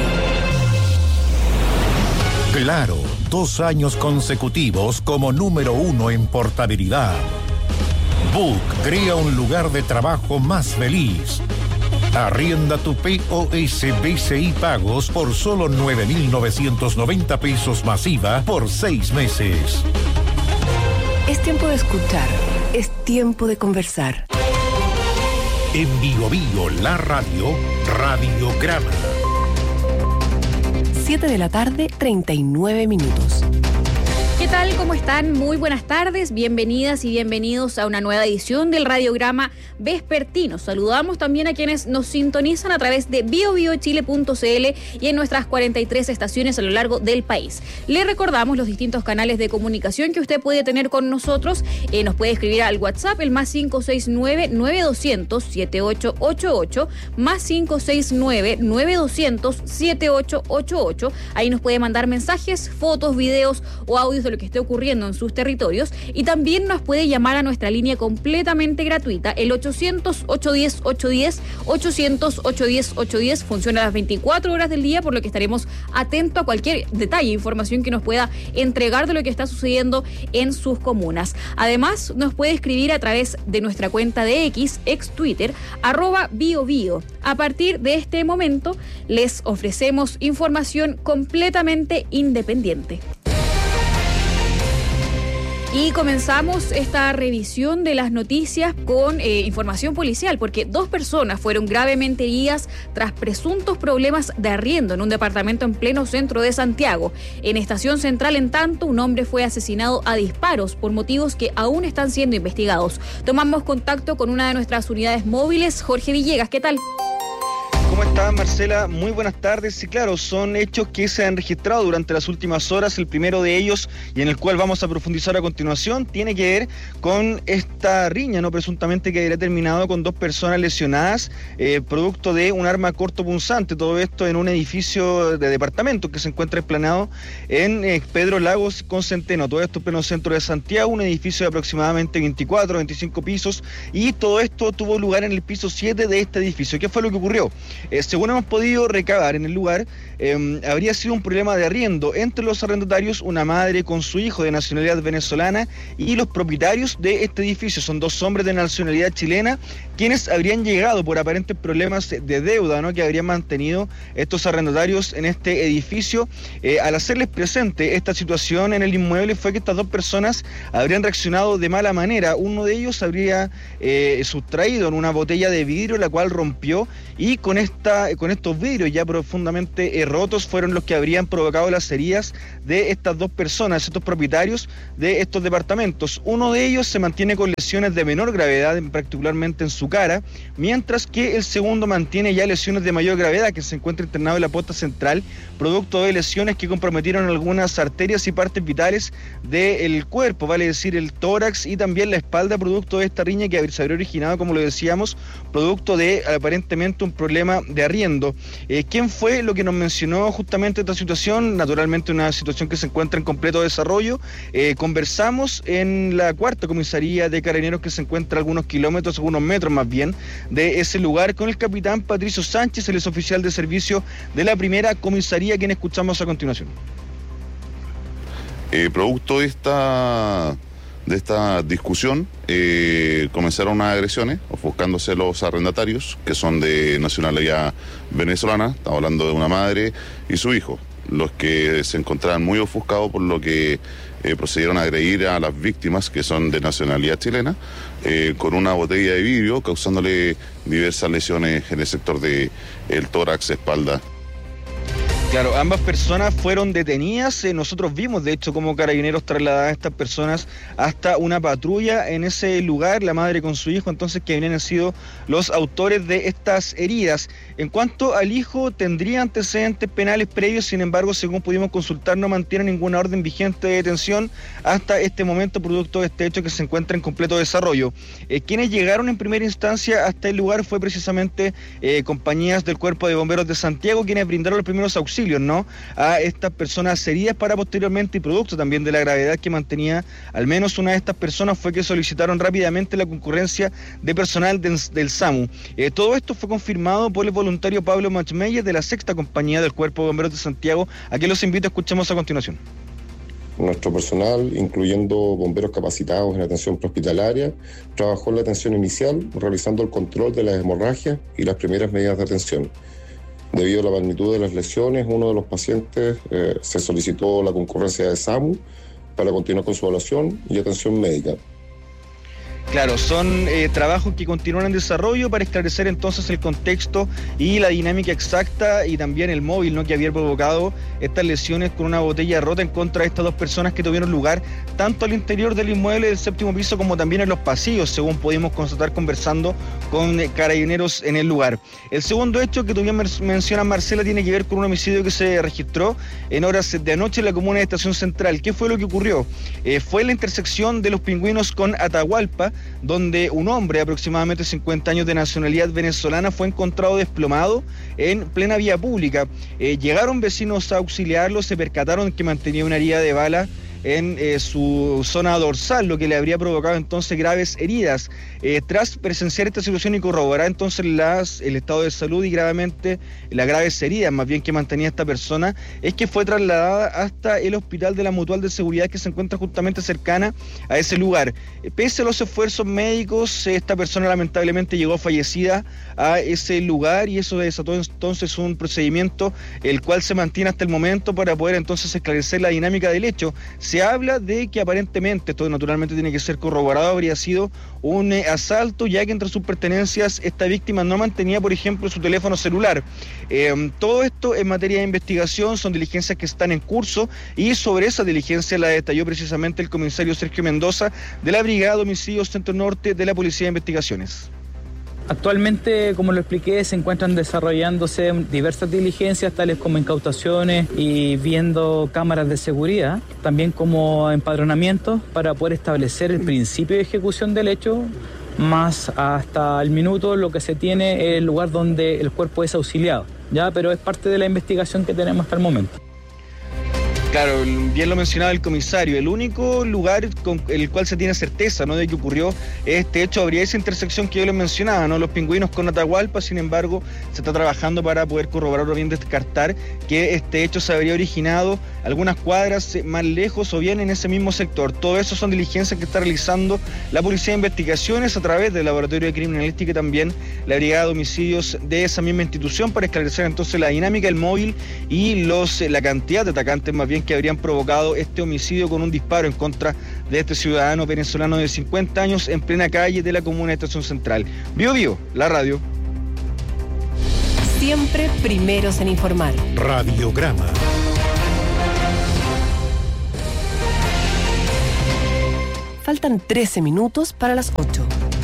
Claro, dos años consecutivos como número uno en portabilidad. Book crea un lugar de trabajo más feliz. Arrienda tu P O S B C I pagos por solo nueve mil novecientos noventa pesos masiva por seis meses. Es tiempo de escuchar, es tiempo de conversar. En Bio Bio, la radio, Radiograma. siete de la tarde, treinta y nueve minutos. ¿Qué tal? ¿Cómo están? Muy buenas tardes, bienvenidas y bienvenidos a una nueva edición del Radiograma Vespertino. Saludamos también a quienes nos sintonizan a través de bio bio chile punto c l y en nuestras cuarenta y tres estaciones a lo largo del país. Le recordamos los distintos canales de comunicación que usted puede tener con nosotros. Eh, nos puede escribir al WhatsApp, el más cinco seis nueve, nueve dos cero cero, siete ocho ocho ocho, más cinco seis nueve, nueve dos cero cero, siete ocho ocho ocho. Ahí nos puede mandar mensajes, fotos, videos o audios de lo que esté ocurriendo en sus territorios, y también nos puede llamar a nuestra línea completamente gratuita, el ochocientos, ochocientos diez, ochocientos diez, ochocientos, ochocientos diez, ochocientos diez. Funciona las veinticuatro horas del día, por lo que estaremos atentos a cualquier detalle, información que nos pueda entregar de lo que está sucediendo en sus comunas. Además, nos puede escribir a través de nuestra cuenta de X, ex Twitter, arroba biobio. A partir de este momento, les ofrecemos información completamente independiente. Y comenzamos esta revisión de las noticias con eh, información policial, porque dos personas fueron gravemente heridas tras presuntos problemas de arriendo en un departamento en pleno centro de Santiago. En Estación Central, en tanto, un hombre fue asesinado a disparos por motivos que aún están siendo investigados. Tomamos contacto con una de nuestras unidades móviles, Jorge Villegas. ¿Qué tal? ¿Cómo estás, Marcela? Muy buenas tardes. Sí, claro, son hechos que se han registrado durante las últimas horas. El primero de ellos, y en el cual vamos a profundizar a continuación, tiene que ver con esta riña, ¿no? Presuntamente que habría terminado con dos personas lesionadas, eh, producto de un arma cortopunzante. Todo esto en un edificio de departamento que se encuentra explanado en eh, Pedro Lagos con Centeno. Todo esto en pleno centro de Santiago, un edificio de aproximadamente veinticuatro, veinticinco pisos, y todo esto tuvo lugar en el piso siete de este edificio. ¿Qué fue lo que ocurrió? Eh, según hemos podido recabar en el lugar, eh, habría sido un problema de arriendo entre los arrendatarios, una madre con su hijo de nacionalidad venezolana y los propietarios de este edificio. Son dos hombres de nacionalidad chilena quienes habrían llegado por aparentes problemas de deuda, ¿no?, que habrían mantenido estos arrendatarios en este edificio. Eh, al hacerles presente esta situación en el inmueble fue que estas dos personas habrían reaccionado de mala manera. Uno de ellos habría eh, sustraído en una botella de vidrio, la cual rompió, y con, esta, con estos vidrios ya profundamente eh, rotos fueron los que habrían provocado las heridas de estas dos personas, estos propietarios de estos departamentos. Uno de ellos se mantiene con lesiones de menor gravedad, particularmente en su cara, mientras que el segundo mantiene ya lesiones de mayor gravedad, que se encuentra internado en la posta central, producto de lesiones que comprometieron algunas arterias y partes vitales del cuerpo, vale decir el tórax y también la espalda, producto de esta riña que se habría originado, como lo decíamos, producto de aparentemente un problema de arriendo. Eh, ¿Quién fue lo que nos mencionó justamente esta situación? Naturalmente una situación que se encuentra en completo desarrollo. Eh, conversamos en la cuarta comisaría de Carabineros, que se encuentra a algunos kilómetros, algunos metros más bien, de ese lugar, con el capitán Patricio Sánchez, el ex oficial de servicio de la primera comisaría, quien escuchamos a continuación. Eh, producto de esta, de esta discusión, eh, comenzaron unas agresiones, ofuscándose los arrendatarios, que son de nacionalidad venezolana. Estamos hablando de una madre y su hijo, los que se encontraban muy ofuscados, por lo que eh, procedieron a agredir a las víctimas, que son de nacionalidad chilena, eh, con una botella de vidrio, causándole diversas lesiones en el sector de el tórax, espalda. Claro, ambas personas fueron detenidas. Eh, nosotros vimos, de hecho, cómo Carabineros trasladaba a estas personas hasta una patrulla en ese lugar, la madre con su hijo, entonces, que habrían sido los autores de estas heridas. En cuanto al hijo, tendría antecedentes penales previos, sin embargo, según pudimos consultar, no mantiene ninguna orden vigente de detención hasta este momento, producto de este hecho que se encuentra en completo desarrollo. Eh, quienes llegaron en primera instancia hasta el lugar fue precisamente eh, compañías del Cuerpo de Bomberos de Santiago, quienes brindaron los primeros auxilios, ¿no?, a estas personas heridas, para posteriormente, y producto también de la gravedad que mantenía al menos una de estas personas, fue que solicitaron rápidamente la concurrencia de personal del, del SAMU. Eh, todo esto fue confirmado por el voluntario Pablo Machmeyer, de la sexta compañía del Cuerpo de Bomberos de Santiago, a quien los invito a escuchemos a continuación. Nuestro personal, incluyendo bomberos capacitados en atención prehospitalaria, trabajó en la atención inicial, realizando el control de las hemorragias y las primeras medidas de atención. Debido a la magnitud de las lesiones, uno de los pacientes eh, se solicitó la concurrencia de SAMU para continuar con su evaluación y atención médica. Claro, son eh, trabajos que continúan en desarrollo para esclarecer entonces el contexto y la dinámica exacta, y también el móvil, ¿no?, que había provocado estas lesiones con una botella rota en contra de estas dos personas, que tuvieron lugar tanto al interior del inmueble del séptimo piso como también en los pasillos, según pudimos constatar conversando con eh, Carabineros en el lugar. El segundo hecho que también menciona Marcela tiene que ver con un homicidio que se registró en horas de anoche en la comuna de Estación Central. ¿Qué fue lo que ocurrió? Eh, fue en la intersección de Los Pingüinos con Atahualpa, donde un hombre de aproximadamente cincuenta años de nacionalidad venezolana fue encontrado desplomado en plena vía pública. Eh, llegaron vecinos a auxiliarlo, se percataron que mantenía una herida de bala en eh, su zona dorsal, lo que le habría provocado entonces graves heridas. Eh, tras presenciar esta situación y corroborar entonces las, el estado de salud y gravemente las graves heridas más bien que mantenía esta persona, es que fue trasladada hasta el hospital de la Mutual de Seguridad, que se encuentra justamente cercana a ese lugar. Eh, pese a los esfuerzos médicos, esta persona lamentablemente llegó fallecida a ese lugar, y eso desató entonces un procedimiento el cual se mantiene hasta el momento para poder entonces esclarecer la dinámica del hecho. Se habla de que aparentemente, esto naturalmente tiene que ser corroborado, habría sido un eh, asalto, ya que entre sus pertenencias esta víctima no mantenía, por ejemplo, su teléfono celular. Eh, todo esto en materia de investigación, son diligencias que están en curso, y sobre esa diligencia la detalló precisamente el comisario Sergio Mendoza, de la Brigada de Homicidios Centro Norte de la Policía de Investigaciones. Actualmente, como lo expliqué, se encuentran desarrollándose diversas diligencias, tales como incautaciones y viendo cámaras de seguridad, también como empadronamientos, para poder establecer el principio de ejecución del hecho, más hasta el minuto lo que se tiene es el lugar donde el cuerpo es auxiliado, ¿ya? Pero es parte de la investigación que tenemos hasta el momento. Claro, bien lo mencionaba el comisario, el único lugar con el cual se tiene certeza, ¿no?, de que ocurrió este hecho habría esa intersección que yo les mencionaba, ¿no?, Los Pingüinos con Atahualpa. Sin embargo, se está trabajando para poder corroborar o bien descartar que este hecho se habría originado algunas cuadras más lejos o bien en ese mismo sector. Todo eso son diligencias que está realizando la Policía de Investigaciones a través del Laboratorio de Criminalística y también la Brigada de Homicidios de esa misma institución para esclarecer entonces la dinámica, el móvil y los la cantidad de atacantes más bien que habrían provocado este homicidio con un disparo en contra de este ciudadano venezolano de cincuenta años en plena calle de la comuna de Estación Central. Bio Bio, la radio. Siempre primeros en informar. Radiograma. Faltan trece minutos para las ocho.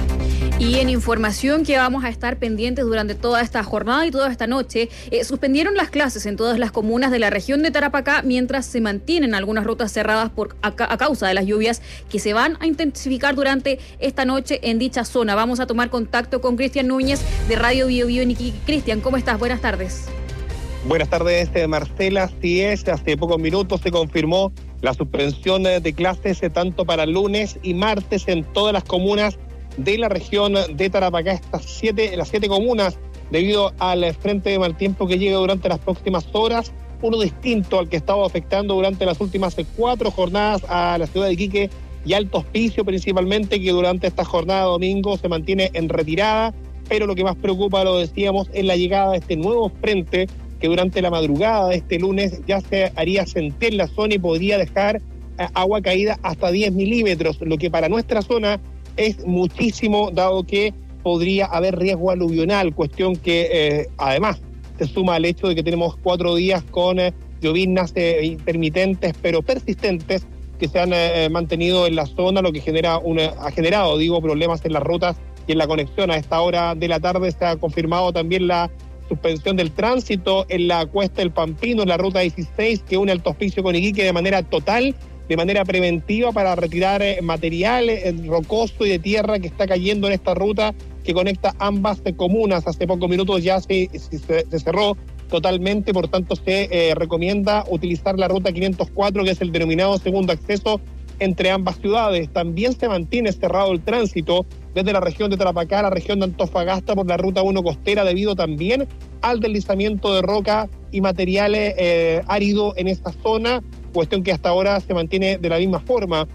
Y en información que vamos a estar pendientes durante toda esta jornada y toda esta noche, eh, suspendieron las clases en todas las comunas de la región de Tarapacá mientras se mantienen algunas rutas cerradas por a, a causa de las lluvias que se van a intensificar durante esta noche en dicha zona. Vamos a tomar contacto con Cristian Núñez de Radio Bio Bio en Iquique. Cristian, ¿cómo estás? Buenas tardes. Buenas tardes, Marcela. Así es, hace pocos minutos se confirmó la suspensión de clases tanto para lunes y martes en todas las comunas de la región de Tarapacá, estas siete, las siete comunas, debido al frente de mal tiempo que llega durante las próximas horas, uno distinto al que estaba afectando durante las últimas cuatro jornadas a la ciudad de Iquique y Alto Hospicio principalmente, que durante esta jornada domingo se mantiene en retirada, pero lo que más preocupa, lo decíamos, es la llegada de este nuevo frente que durante la madrugada de este lunes ya se haría sentir en la zona y podría dejar eh, agua caída hasta diez milímetros, lo que para nuestra zona es muchísimo, dado que podría haber riesgo aluvional, cuestión que eh, además se suma al hecho de que tenemos cuatro días con eh, lloviznas eh, intermitentes pero persistentes que se han eh, mantenido en la zona, lo que genera una, ha generado, digo, problemas en las rutas y en la conexión. A esta hora de la tarde se ha confirmado también la suspensión del tránsito en la Cuesta del Pampino, en la ruta dieciséis, que une Alto Hospicio con Iquique de manera total, de manera preventiva, para retirar eh, material eh, rocoso y de tierra que está cayendo en esta ruta que conecta ambas eh, comunas. Hace pocos minutos ya se, se, se cerró totalmente, por tanto se eh, recomienda utilizar la ruta quinientos cuatro, que es el denominado segundo acceso entre ambas ciudades. También se mantiene cerrado el tránsito desde la región de Tarapacá a la región de Antofagasta por la ruta uno costera, debido también al deslizamiento de roca y materiales eh, árido en esta zona, cuestión que hasta ahora se mantiene de la misma forma.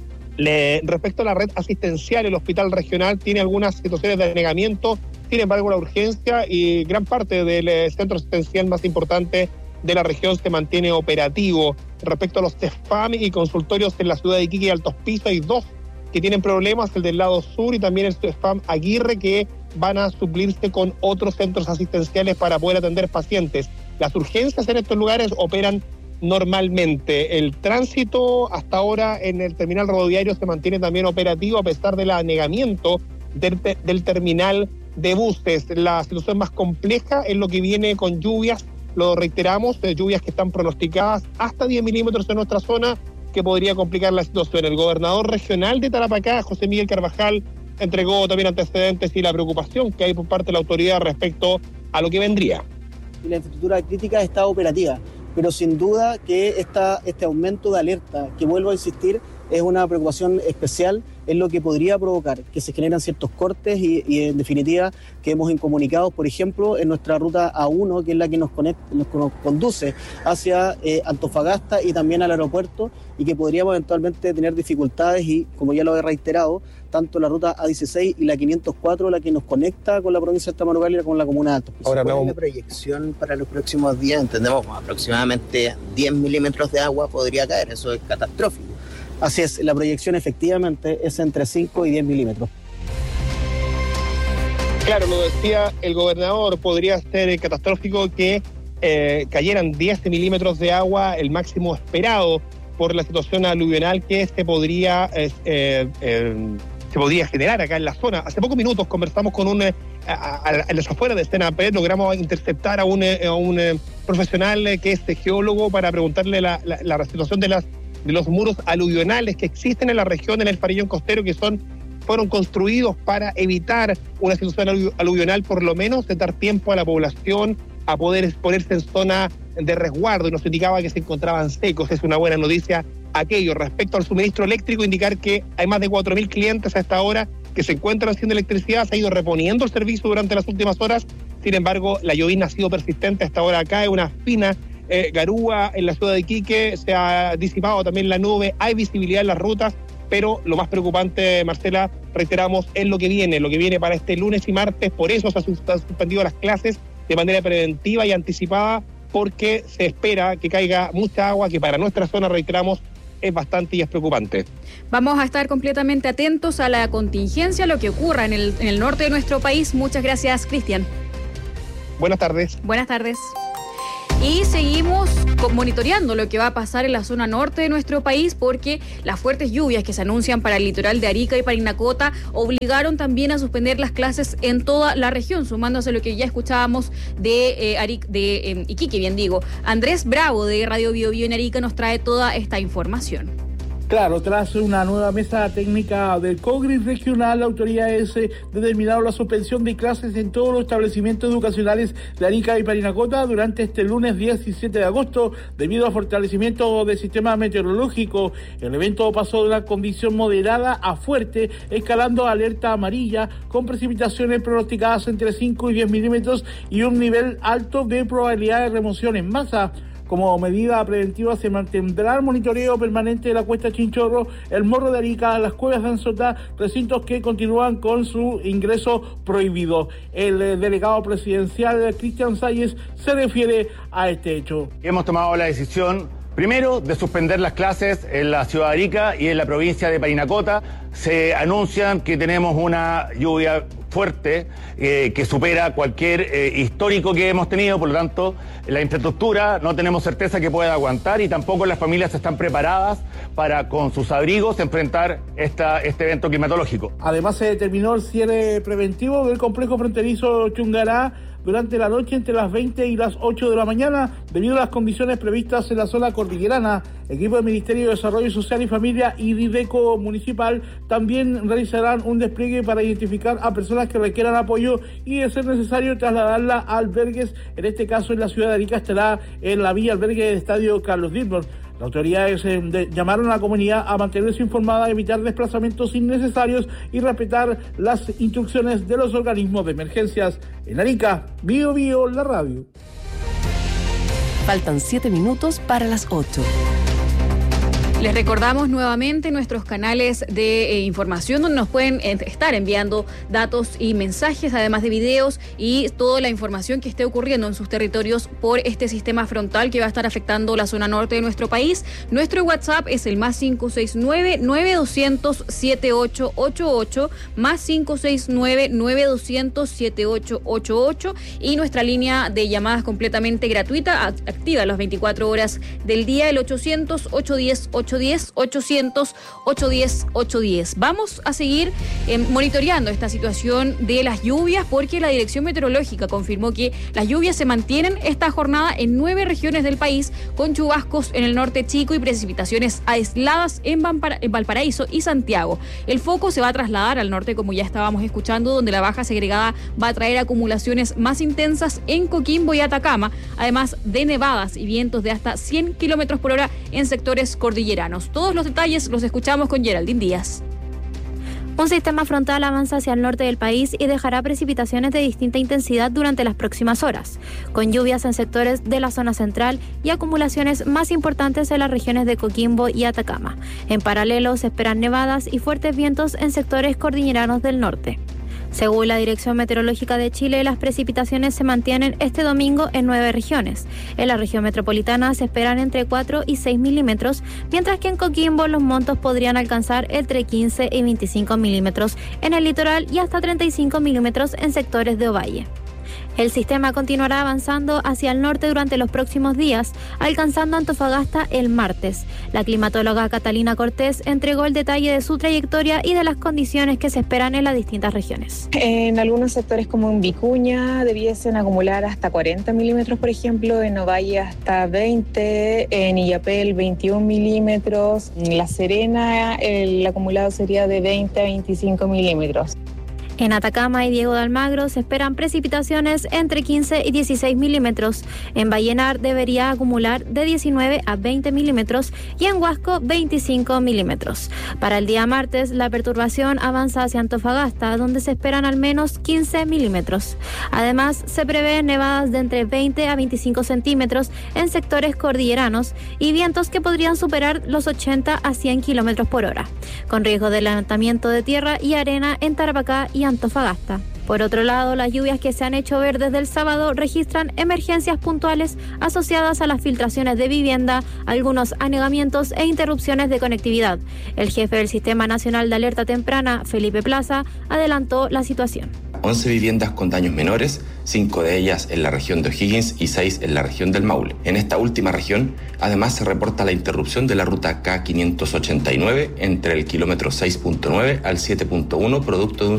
Le, respecto a la red asistencial, el hospital regional tiene algunas situaciones de anegamiento, sin embargo la urgencia y gran parte del eh, centro asistencial más importante de la región se mantiene operativo. Respecto a los CEFAM y consultorios en la ciudad de Iquique y Alto Hospicio, hay dos que tienen problemas, el del lado sur y también el CEFAM Aguirre, que van a suplirse con otros centros asistenciales para poder atender pacientes. Las urgencias en estos lugares operan normalmente. El tránsito hasta ahora en el terminal rodoviario se mantiene también operativo a pesar del anegamiento del, del terminal de buses. La situación más compleja es lo que viene con lluvias, lo reiteramos, eh, lluvias que están pronosticadas hasta diez milímetros en nuestra zona, que podría complicar la situación. El gobernador regional de Tarapacá, José Miguel Carvajal, entregó también antecedentes y la preocupación que hay por parte de la autoridad respecto a lo que vendría. La infraestructura crítica está operativa, pero sin duda que esta, este aumento de alerta, que vuelvo a insistir, es una preocupación especial, es lo que podría provocar que se generan ciertos cortes y, y en definitiva quedemos incomunicados, por ejemplo, en nuestra ruta A uno, que es la que nos, conecta, nos conduce hacia eh, Antofagasta y también al aeropuerto, y que podríamos eventualmente tener dificultades y, como ya lo he reiterado, tanto la ruta A dieciséis y la quinientos cuatro, la que nos conecta con la provincia de Tamaulipas y con la comuna de Alto Hospicio. Ahora, ¿cuál es la proyección para los próximos días? Entendemos que aproximadamente diez milímetros de agua podría caer, eso es catastrófico. Así es, la proyección efectivamente es entre cinco y diez milímetros. Claro, lo decía el gobernador, podría ser catastrófico que eh, cayeran diez milímetros de agua, el máximo esperado por la situación aluvional que se podría, eh, eh, se podría generar acá en la zona. Hace pocos minutos conversamos con un, a, a, a las afueras de Senapred, logramos interceptar a un, a un profesional que es geólogo para preguntarle la, la, la situación de las de los muros aluvionales que existen en la región, en el Farellón Costero, que son fueron construidos para evitar una situación aluvional, por lo menos de dar tiempo a la población a poder exponerse en zona de resguardo y nos indicaba que se encontraban secos. Es una buena noticia aquello. Respecto al suministro eléctrico, indicar que hay más de cuatro mil clientes a esta hora que se encuentran sin electricidad. Se ha ido reponiendo el servicio durante las últimas horas. Sin embargo, la llovizna ha sido persistente. Hasta ahora cae una fina eh, garúa en la ciudad de Iquique. Se ha disipado también la nube. Hay visibilidad en las rutas. Pero lo más preocupante, Marcela, reiteramos, es lo que viene, lo que viene para este lunes y martes. Por eso se han suspendido las clases de manera preventiva y anticipada, porque se espera que caiga mucha agua, que para nuestra zona, reiteramos, es bastante y es preocupante. Vamos a estar completamente atentos a la contingencia, lo que ocurra en el, en el norte de nuestro país. Muchas gracias, Cristian. Buenas tardes. Buenas tardes. Y seguimos monitoreando lo que va a pasar en la zona norte de nuestro país, porque las fuertes lluvias que se anuncian para el litoral de Arica y Parinacota obligaron también a suspender las clases en toda la región, sumándose a lo que ya escuchábamos de, eh, Arica, de eh, Iquique, bien digo. Andrés Bravo de Radio Bio Bio en Arica nos trae toda esta información. Claro, tras una nueva mesa técnica del COGRIS regional, la autoridades eh, determinaron la suspensión de clases en todos los establecimientos educacionales de Arica y Parinacota durante este lunes diecisiete de agosto, debido al fortalecimiento del sistema meteorológico. El evento pasó de una condición moderada a fuerte, escalando a alerta amarilla, con precipitaciones pronosticadas entre cinco y diez milímetros y un nivel alto de probabilidad de remoción en masa. Como medida preventiva se mantendrá el monitoreo permanente de la Cuesta Chinchorro, el Morro de Arica, las Cuevas de Anzotá, recintos que continúan con su ingreso prohibido. El eh, delegado presidencial Cristian Salles se refiere a este hecho. Hemos tomado la decisión, primero, de suspender las clases en la ciudad de Arica y en la provincia de Parinacota. Se anuncian que tenemos una lluvia fuerte eh, que supera cualquier eh, histórico que hemos tenido, por lo tanto la infraestructura no tenemos certeza que pueda aguantar, y tampoco las familias están preparadas para con sus abrigos enfrentar esta, este evento climatológico. Además se determinó el cierre preventivo del complejo fronterizo Chungará durante la noche entre las veinte y las ocho de la mañana, debido a las condiciones previstas en la zona cordillerana. Equipo del Ministerio de Desarrollo Social y Familia y Dideco Municipal también realizarán un despliegue para identificar a personas que requieran apoyo y, de ser necesario, trasladarla a albergues. En este caso, en la ciudad de Arica estará en la villa albergue del Estadio Carlos Dilmor. Las autoridades eh, de, llamaron a la comunidad a mantenerse informada, evitar desplazamientos innecesarios y respetar las instrucciones de los organismos de emergencias. En Arica, Bio Bio, la radio. Faltan siete minutos para las ocho. Les recordamos nuevamente nuestros canales de eh, información, donde nos pueden eh, estar enviando datos y mensajes, además de videos y toda la información que esté ocurriendo en sus territorios por este sistema frontal que va a estar afectando la zona norte de nuestro país. Nuestro WhatsApp es el más cinco seis nueve, nueve dos cero cero, siete ocho ocho ocho, más cinco seis nueve, nueve dos cero cero, siete ocho ocho ocho, y nuestra línea de llamadas completamente gratuita, activa las veinticuatro horas del día, el ochocientos, ochocientos diez, ochocientos diez, ochocientos, ochocientos diez, ochocientos diez. Vamos a seguir eh, monitoreando esta situación de las lluvias, porque la Dirección Meteorológica confirmó que las lluvias se mantienen esta jornada en nueve regiones del país, con chubascos en el norte chico y precipitaciones aisladas en, Vampara- en Valparaíso y Santiago. El foco se va a trasladar al norte, como ya estábamos escuchando, donde la baja segregada va a traer acumulaciones más intensas en Coquimbo y Atacama, además de nevadas y vientos de hasta cien kilómetros por hora en sectores cordilleranos. Todos los detalles los escuchamos con Geraldine Díaz. Un sistema frontal avanza hacia el norte del país y dejará precipitaciones de distinta intensidad durante las próximas horas, con lluvias en sectores de la zona central y acumulaciones más importantes en las regiones de Coquimbo y Atacama. En paralelo, se esperan nevadas y fuertes vientos en sectores cordilleranos del norte. Según la Dirección Meteorológica de Chile, las precipitaciones se mantienen este domingo en nueve regiones. En la región metropolitana se esperan entre cuatro y seis milímetros, mientras que en Coquimbo los montos podrían alcanzar entre quince y veinticinco milímetros en el litoral y hasta treinta y cinco milímetros en sectores de Ovalle. El sistema continuará avanzando hacia el norte durante los próximos días, alcanzando Antofagasta el martes. La climatóloga Catalina Cortés entregó el detalle de su trayectoria y de las condiciones que se esperan en las distintas regiones. En algunos sectores, como en Vicuña, debiesen acumular hasta cuarenta milímetros, por ejemplo, en Ovalle hasta veinte, en Illapel veintiún milímetros, en La Serena el acumulado sería de veinte a veinticinco milímetros. En Atacama y Diego de Almagro se esperan precipitaciones entre quince y dieciséis milímetros. En Vallenar debería acumular de diecinueve a veinte milímetros y en Huasco veinticinco milímetros. Para el día martes, la perturbación avanza hacia Antofagasta, donde se esperan al menos quince milímetros. Además, se prevén nevadas de entre veinte a veinticinco centímetros en sectores cordilleranos y vientos que podrían superar los ochenta a cien kilómetros por hora, con riesgo de levantamiento de tierra y arena en Tarapacá y Antofagasta. Por otro lado, las lluvias que se han hecho ver desde el sábado registran emergencias puntuales asociadas a las filtraciones de vivienda, algunos anegamientos e interrupciones de conectividad. El jefe del Sistema Nacional de Alerta Temprana, Felipe Plaza, adelantó la situación. once viviendas con daños menores, cinco de ellas en la región de O'Higgins y seis en la región del Maule. En esta última región, además se reporta la interrupción de la ruta K quinientos ochenta y nueve entre el kilómetro seis punto nueve al siete punto uno, producto de un